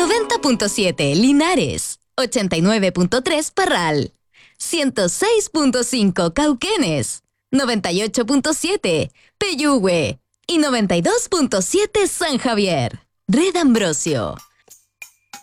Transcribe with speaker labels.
Speaker 1: 90.7 Linares, 89.3 Parral, 106.5 Cauquenes, 98.7 Peyúgue y 92.7 San Javier. Red Ambrosio,